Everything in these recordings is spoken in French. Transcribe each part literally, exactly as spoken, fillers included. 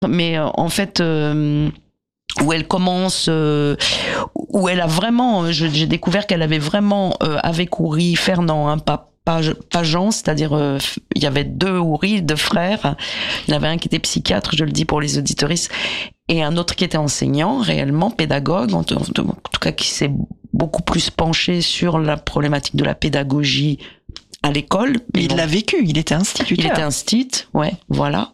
Mais euh, en fait, euh, où elle commence, euh, où elle a vraiment, je, j'ai découvert qu'elle avait vraiment, euh, avec Uri Fernand, un pape, Pas, pas Jean, c'est-à-dire euh, il y avait deux Uri, deux frères. Il y en avait un qui était psychiatre, je le dis pour les auditoristes, et un autre qui était enseignant, réellement pédagogue, en, en tout cas qui s'est beaucoup plus penché sur la problématique de la pédagogie à l'école. Mais il l'a vécu, il était instituteur. Il était instit, ouais, voilà.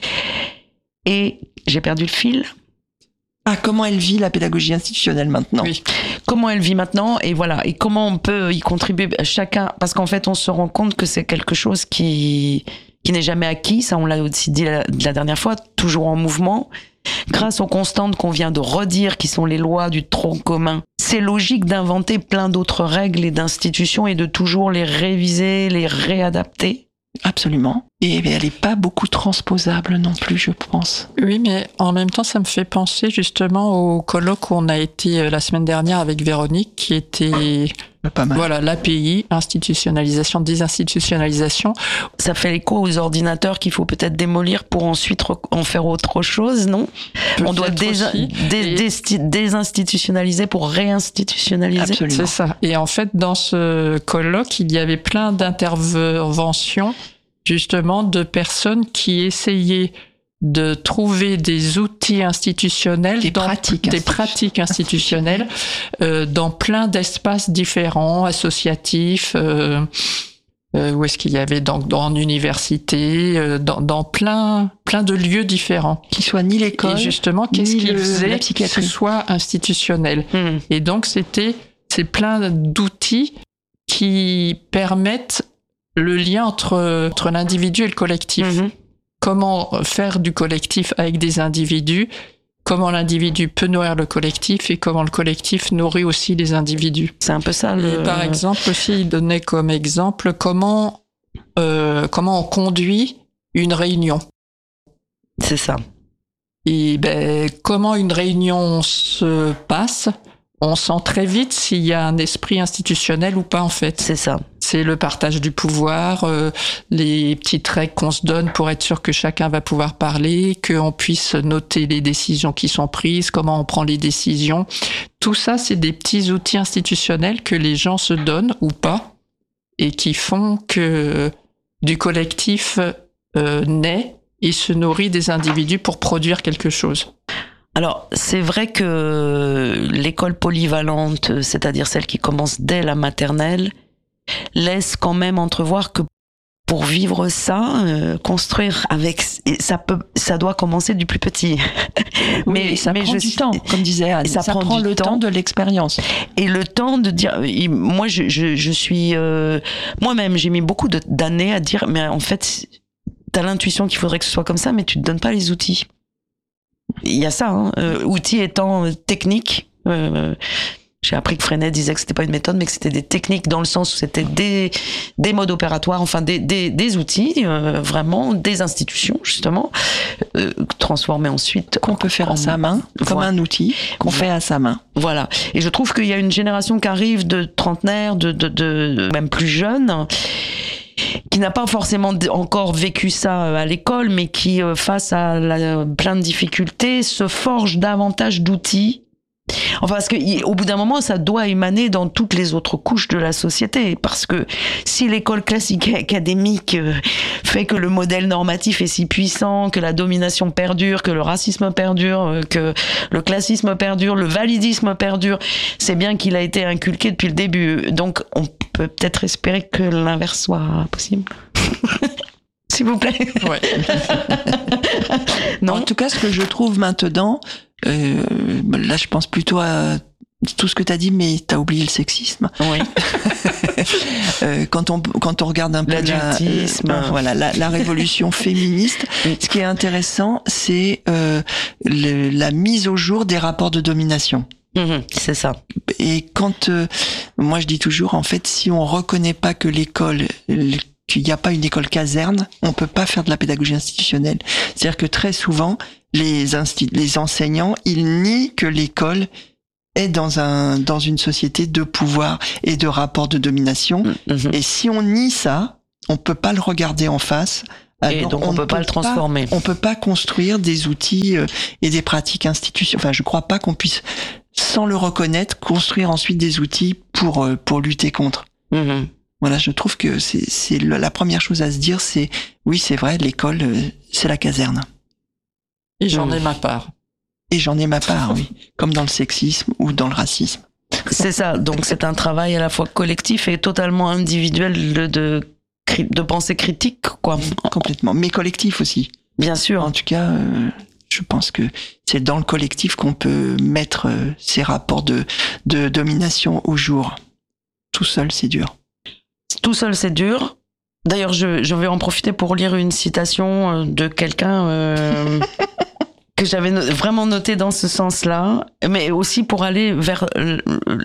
Et j'ai perdu le fil. Ah, comment elle vit la pédagogie institutionnelle maintenant ? Oui. Comment elle vit maintenant, et voilà, et comment on peut y contribuer chacun, parce qu'en fait on se rend compte que c'est quelque chose qui qui n'est jamais acquis, ça on l'a aussi dit la, la dernière fois, toujours en mouvement, grâce aux constantes qu'on vient de redire, qui sont les lois du tronc commun. C'est logique d'inventer plein d'autres règles et d'institutions et de toujours les réviser, les réadapter. Absolument. Et elle n'est pas beaucoup transposable non plus, je pense. Oui, mais en même temps, ça me fait penser justement au colloque où on a été la semaine dernière avec Véronique, qui était pas mal. Voilà, l'A P I, institutionnalisation, désinstitutionnalisation. Ça fait écho aux ordinateurs qu'il faut peut-être démolir pour ensuite en faire autre chose, non ? Peut-être On doit dés- dés- dés- désinstitutionnaliser pour réinstitutionnaliser. Absolument. C'est ça. Et en fait, dans ce colloque, il y avait plein d'interventions, justement, de personnes qui essayaient de trouver des outils institutionnels, des dans, pratiques, des pratiques institutionnelles euh, dans plein d'espaces différents, associatifs, euh, euh, où est-ce qu'il y avait dans, dans l'université, euh, dans, dans plein, plein de lieux différents. Qui soient ni l'école, et justement, qu'est-ce ni qui le, faisait que ce soit institutionnel. Mmh. Et donc, c'était c'est plein d'outils qui permettent le lien entre, entre l'individu et le collectif. Mmh. Comment faire du collectif avec des individus, comment l'individu peut nourrir le collectif et comment le collectif nourrit aussi les individus. C'est un peu ça. Le... Et par exemple aussi, il donnait comme exemple comment, euh, comment on conduit une réunion. C'est ça. Et ben, comment une réunion se passe, on sent très vite s'il y a un esprit institutionnel ou pas, en fait. C'est ça. C'est le partage du pouvoir, euh, les petites règles qu'on se donne pour être sûr que chacun va pouvoir parler, qu'on puisse noter les décisions qui sont prises, comment on prend les décisions. Tout ça, c'est des petits outils institutionnels que les gens se donnent ou pas et qui font que du collectif euh, naît et se nourrit des individus pour produire quelque chose. Alors, c'est vrai que l'école polyvalente, c'est-à-dire celle qui commence dès la maternelle, laisse quand même entrevoir que pour vivre ça, euh, construire avec, ça peut, ça doit commencer du plus petit. Oui, mais ça mais prend je, du temps, comme disait Anne. Ça, ça prend, prend le temps, temps de l'expérience. Et le temps de dire, moi, je, je, je suis, euh, moi-même, j'ai mis beaucoup de, d'années à dire, mais en fait, t'as l'intuition qu'il faudrait que ce soit comme ça, mais tu te donnes pas les outils. Il y a ça, hein, euh, outils étant techniques. Euh, J'ai appris que Freinet disait que c'était pas une méthode, mais que c'était des techniques dans le sens où c'était des des modes opératoires, enfin des des des outils, euh, vraiment des institutions justement euh, transformées ensuite qu'on peut faire en, à sa main, comme voilà. Un outil qu'on voilà. Fait à sa main. Voilà. Et je trouve qu'il y a une génération qui arrive de trentenaires, de de de même plus jeunes, qui n'a pas forcément encore vécu ça à l'école, mais qui face à la, plein de difficultés se forge davantage d'outils. Enfin, parce que au bout d'un moment, ça doit émaner dans toutes les autres couches de la société. Parce que si l'école classique et académique fait que le modèle normatif est si puissant, que la domination perdure, que le racisme perdure, que le classisme perdure, le validisme perdure, c'est bien qu'il a été inculqué depuis le début. Donc, on peut peut-être espérer que l'inverse soit possible. S'il vous plaît. Ouais. Non. En tout cas, ce que je trouve maintenant, euh, là, je pense plutôt à tout ce que t'as dit, mais t'as oublié le sexisme. Oui. euh, quand on quand on regarde un peu l'adultisme, la, euh, voilà, la, la révolution féministe, ce qui est intéressant, c'est euh, le, la mise au jour des rapports de domination. Mmh, c'est ça. Et quand euh, moi je dis toujours, en fait, si on reconnaît pas que l'école qu'il n'y a pas une école caserne, on peut pas faire de la pédagogie institutionnelle. C'est-à-dire que très souvent, les, insti- les enseignants, ils nient que l'école est dans un dans une société de pouvoir et de rapports de domination. Mmh. Et si on nie ça, on peut pas le regarder en face Et Alors, donc on, on peut pas le transformer. Pas, on peut pas construire des outils euh, et des pratiques institutionnelles. Enfin, je crois pas qu'on puisse, sans le reconnaître, construire ensuite des outils pour euh, pour lutter contre. Mmh. Voilà, je trouve que c'est c'est la première chose à se dire, c'est oui, c'est vrai, l'école, euh, c'est la caserne. Et j'en Mmh. ai ma part. Et j'en ai ma part, oui, comme dans le sexisme ou dans le racisme. C'est ça. Donc c'est un travail à la fois collectif et totalement individuel de de, de pensée critique, quoi. Complètement, mais collectif aussi. Bien sûr. En tout cas, euh, je pense que c'est dans le collectif qu'on peut mettre euh, ces rapports de de domination au jour. Tout seul, c'est dur. Tout seul, c'est dur. D'ailleurs, je, je vais en profiter pour lire une citation de quelqu'un euh, que j'avais no- vraiment noté dans ce sens-là, mais aussi pour aller vers euh,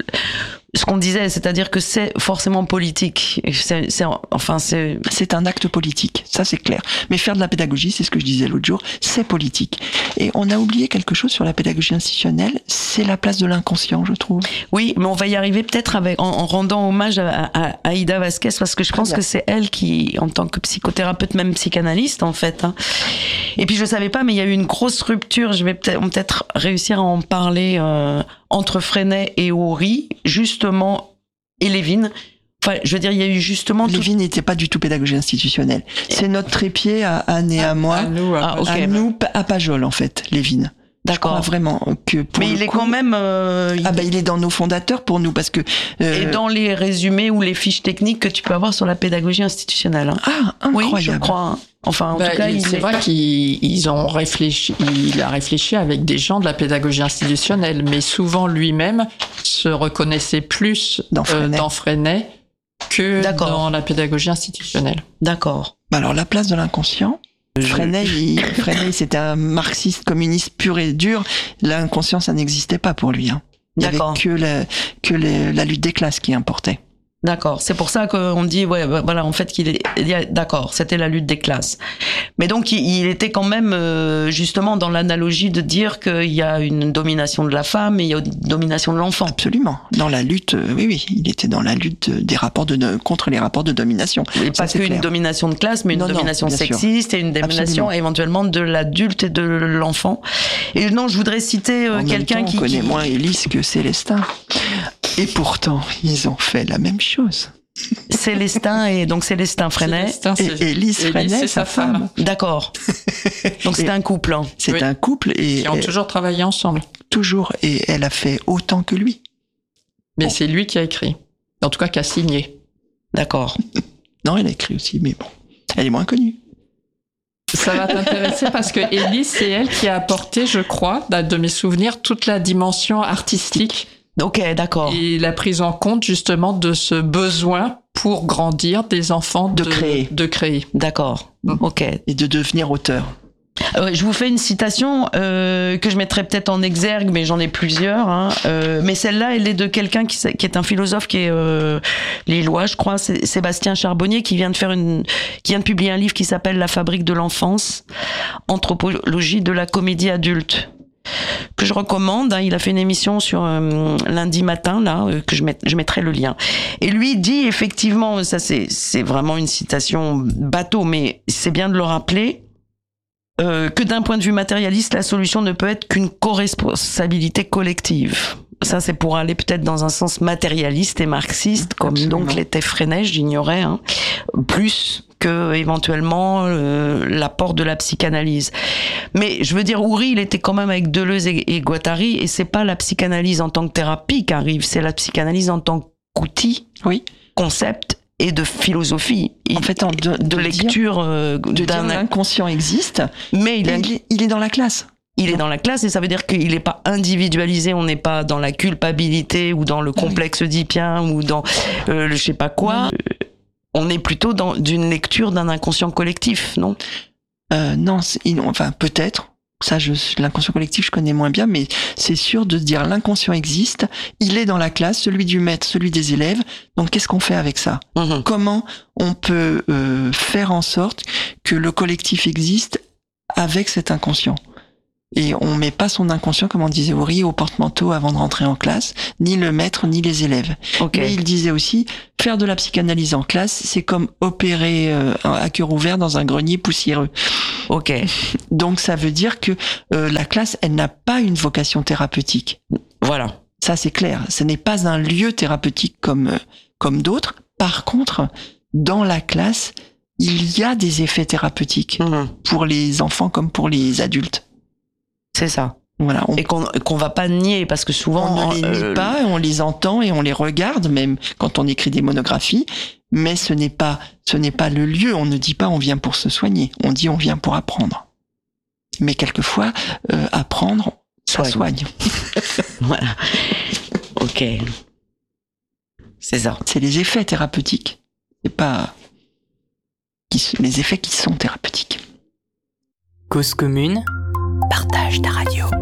ce qu'on disait, c'est-à-dire que c'est forcément politique. C'est, c'est, enfin, c'est... C'est un acte politique, ça c'est clair. Mais faire de la pédagogie, c'est ce que je disais l'autre jour, c'est politique. Et on a oublié quelque chose sur la pédagogie institutionnelle, c'est la place de l'inconscient, je trouve. Oui, mais on va y arriver peut-être avec, en, en rendant hommage à, à, à Aïda Vasquez, parce que je pense que c'est elle qui, en tant que psychothérapeute, même psychanalyste, en fait. Hein. Et puis je savais pas, mais il y a eu une grosse rupture, je vais peut-être, on va peut-être réussir à en parler euh, entre Freinet et Horry, justement, et Lévin. Enfin, je veux dire, il y a eu justement... Lévin n'était pas du tout pédagogie institutionnelle. C'est notre trépied à Anne et à moi, À nous, à Ah, Pajol. ok. à nous, à Pajol en fait, Lévin. Je crois D'accord. vraiment que pour Mais le il est coup- quand même... euh, il- Ah ben il est dans nos fondateurs pour nous parce que euh, Et dans les résumés ou les fiches techniques que tu peux avoir sur la pédagogie institutionnelle. Hein. ah Oui, incroyable. je crois. Hein. Enfin, en Bah, tout cas, il- il c'est est... vrai qu'ils ils ont réfléchi, il a réfléchi avec des gens de la pédagogie institutionnelle, mais souvent lui-même se reconnaissait plus Dans euh, Freinet. dans Freinet que D'accord. dans la pédagogie institutionnelle. D'accord. Alors la place de l'inconscient. Freinet, il, Freinet, c'était un marxiste communiste pur et dur. L'inconscient, ça n'existait pas pour lui. Hein. Il y avait D'accord. que la, que les- la lutte des classes qui importait. D'accord. C'est pour ça qu'on dit, ouais, bah, voilà, en fait, qu'il est, il y a- d'accord, c'était la lutte des classes. Mais donc, il, il était quand même, euh, justement, dans l'analogie de dire qu'il y a une domination de la femme et il y a une domination de l'enfant. Absolument. Dans la lutte, euh, oui, oui, il était dans la lutte des rapports de contre les rapports de domination. Et Ça, pas c'est qu'une clair. domination de classe, mais une Non, non, domination bien sûr. sexiste et une domination Absolument. éventuellement de l'adulte et de l'enfant. Et non, je voudrais citer euh, En même quelqu'un temps, qui... on connaît qui- moins Élise que Célestin. Et pourtant, ils ont fait la même chose. Célestin et donc Célestin Freinet. Célestin, Et c'est- Élise Freinet, c'est sa femme. D'accord. Donc c'était Et- un couple. Hein. C'est Oui. un couple et Qui ont et- toujours travaillé ensemble. toujours. Et elle a fait autant que lui. Mais Bon. c'est lui qui a écrit. En tout cas, qui a signé. D'accord. Non, elle a écrit aussi, mais bon, elle est moins connue. Ça va t'intéresser parce que Élise, c'est elle qui a apporté, je crois, de mes souvenirs, toute la dimension artistique Ok, d'accord. et la prise en compte justement de ce besoin pour grandir des enfants De de, créer. de créer. D'accord. Ok. Et de devenir auteur. Euh, je vous fais une citation euh, que je mettrai peut-être en exergue, mais j'en ai plusieurs. Hein. Euh, mais celle-là, elle est de quelqu'un qui, s- qui est un philosophe qui est euh, lillois, je crois, c'est Sébastien Charbonnier, qui vient de faire une, qui vient de publier un livre qui s'appelle La fabrique de l'enfance, anthropologie de la comédie adulte, que je recommande. Hein. Il a fait une émission sur euh, lundi matin, là, euh, que je, met, je mettrai le lien. Et lui dit effectivement, ça c'est c'est vraiment une citation bateau, mais c'est bien de le rappeler. Euh, que d'un point de vue matérialiste, la solution ne peut être qu'une co-responsabilité collective. Ça, c'est pour aller peut-être dans un sens matérialiste et marxiste, comme Absolument. donc l'était Freinet, j'ignorais, hein, plus que éventuellement euh, l'apport de la psychanalyse. Mais je veux dire, Horry, il était quand même avec Deleuze et, et Guattari, et c'est pas la psychanalyse en tant que thérapie qui arrive, c'est la psychanalyse en tant qu'outil, Oui. concept et de philosophie, En fait, en de, de, de dire- lecture euh, de dire d'un. l'inconscient existe, Mais il et a il est, il est dans la classe. Il est dans la classe et ça veut dire qu'il n'est pas individualisé, on n'est pas dans la culpabilité ou dans le complexe oedipien ou dans euh, le je sais pas quoi. Euh, On est plutôt dans d'une lecture d'un inconscient collectif, non? Euh, non, c'est- il- enfin peut-être. Ça, je, l'inconscient collectif, je connais moins bien, mais c'est sûr de se dire l'inconscient existe, il est dans la classe, celui du maître, celui des élèves. Donc, qu'est-ce qu'on fait avec ça? Mhm. Comment on peut euh, faire en sorte que le collectif existe avec cet inconscient? Et on met pas son inconscient, comme on disait Oury, au porte-manteau avant de rentrer en classe, ni le maître, ni les élèves. Okay. Mais il disait aussi, faire de la psychanalyse en classe, c'est comme opérer euh, à cœur ouvert dans un grenier poussiéreux. Ok. Donc ça veut dire que euh, la classe, elle n'a pas une vocation thérapeutique. Voilà. Ça c'est clair. Ce n'est pas un lieu thérapeutique comme euh, comme d'autres. Par contre, dans la classe, il y a des effets thérapeutiques mmh. pour les enfants comme pour les adultes. C'est ça. Voilà, on... Et qu'on qu'on va pas nier, parce que souvent on ne les nie euh... pas, on les entend et on les regarde, même quand on écrit des monographies. Mais ce n'est pas, ce n'est pas le lieu. On ne dit pas on vient pour se soigner. On dit on vient pour apprendre. Mais quelquefois, euh, apprendre, ça soigne. soigne. Voilà. Ok. C'est ça. C'est les effets thérapeutiques. C'est pas qui, les effets qui sont thérapeutiques. Cause commune. Partage ta radio.